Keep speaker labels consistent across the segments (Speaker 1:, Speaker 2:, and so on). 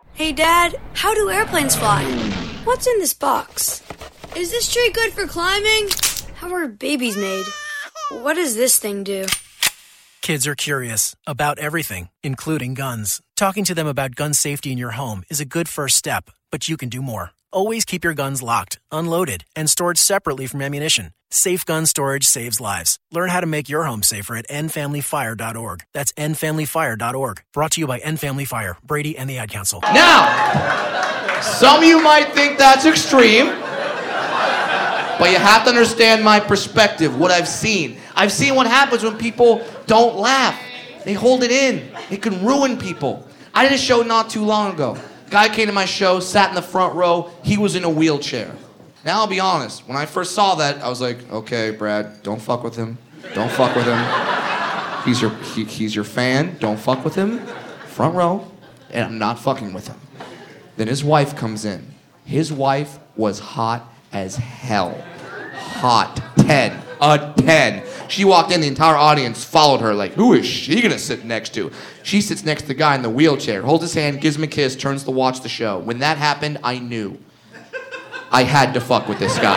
Speaker 1: Hey, Dad, how do airplanes fly? What's in this box? Is this tree good for climbing? How are babies made? What does this thing do?
Speaker 2: Kids are curious about everything, including guns. Talking to them about gun safety in your home is a good first step, but you can do more. Always keep your guns locked, unloaded, and stored separately from ammunition. Safe gun storage saves lives. Learn how to make your home safer at endfamilyfire.org. That's endfamilyfire.org. Brought to you by End Family Fire, Brady, and the Ad Council.
Speaker 3: Now, some of you might think that's extreme, but you have to understand my perspective, what I've seen. I've seen what happens when people don't laugh. They hold it in. It can ruin people. I did a show not too long ago. Guy came to my show, sat in the front row. He was in a wheelchair. Now, I'll be honest. When I first saw that, I was like, okay, Brad, don't fuck with him. Don't fuck with him. He's your fan. Don't fuck with him. Front row. And I'm not fucking with him. Then his wife comes in. His wife was hot as hell. Hot. 10. A 10. She walked in, the entire audience followed her like, who is she gonna sit next to? She sits next to the guy in the wheelchair, holds his hand, gives him a kiss, turns to watch the show. When that happened, I knew I had to fuck with this guy.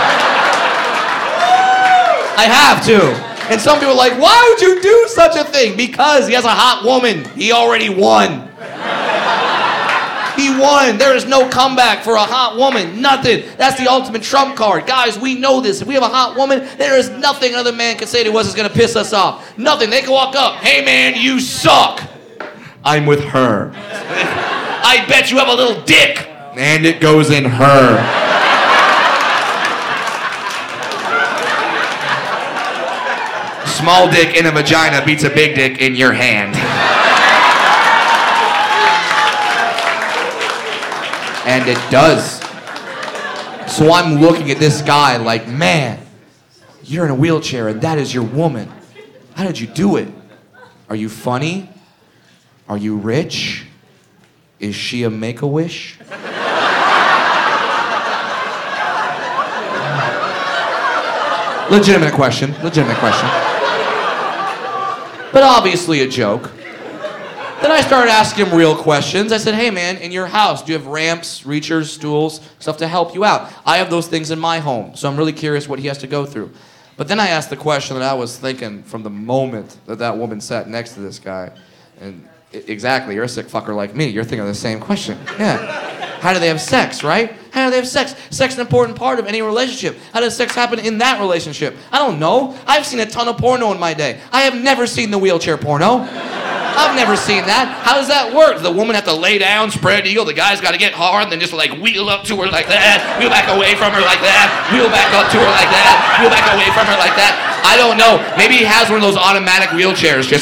Speaker 3: I have to. And some people are like, why would you do such a thing? Because he has a hot woman. He already won. He won. There is no comeback for a hot woman. Nothing. That's the ultimate trump card. Guys, we know this. If we have a hot woman, there is nothing another man can say to us that's going to piss us off. Nothing. They can walk up. Hey, man, you suck. I'm with her. I bet you have a little dick. And it goes in her. Small dick in a vagina beats a big dick in your hand. And it does. So I'm looking at this guy like, man, you're in a wheelchair and that is your woman. How did you do it? Are you funny? Are you rich? Is she a Make-A-Wish? Legitimate question. But obviously a joke. Then I started asking him real questions. I said, hey man, in your house, do you have ramps, reachers, stools, stuff to help you out? I have those things in my home, so I'm really curious what he has to go through. But then I asked the question that I was thinking from the moment that woman sat next to this guy. And exactly, you're a sick fucker like me. You're thinking of the same question. Yeah. How do they have sex, right? How do they have sex? Sex is an important part of any relationship. How does sex happen in that relationship? I don't know. I've seen a ton of porno in my day. I have never seen the wheelchair porno. I've never seen that. How does that work? The woman have to lay down, spread eagle, the guy's got to get hard, and then just like wheel up to her like that, wheel back away from her like that, wheel back up to her like that, wheel back away from her like that. I don't know. Maybe he has one of those automatic wheelchairs just